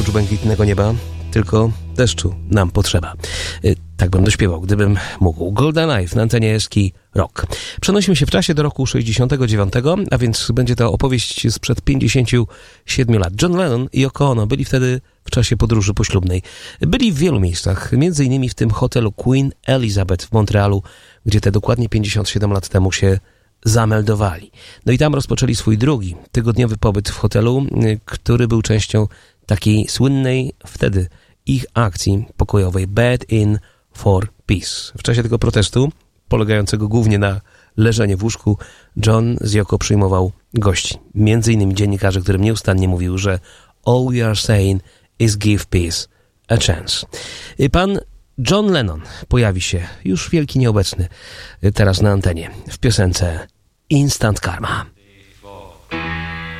oprócz błękitnego nieba, tylko deszczu nam potrzeba. Tak bym dośpiewał, gdybym mógł. Golden Knife na antenie Eski Rock. Przenosimy się w czasie do roku 69, a więc będzie to opowieść sprzed 57 lat. John Lennon i Yoko Ono byli wtedy w czasie podróży poślubnej. Byli w wielu miejscach, między innymi w tym hotelu Queen Elizabeth w Montrealu, gdzie te dokładnie 57 lat temu się zameldowali. No i tam rozpoczęli swój drugi tygodniowy pobyt w hotelu, który był częścią takiej słynnej wtedy ich akcji pokojowej Bed in for Peace. W czasie tego protestu, polegającego głównie na leżeniu w łóżku, John z Yoko przyjmował gości. Między innymi dziennikarzy, którym nieustannie mówił, że all we are saying is give peace a chance. Pan John Lennon pojawi się, już wielki nieobecny, teraz na antenie, w piosence Instant Karma.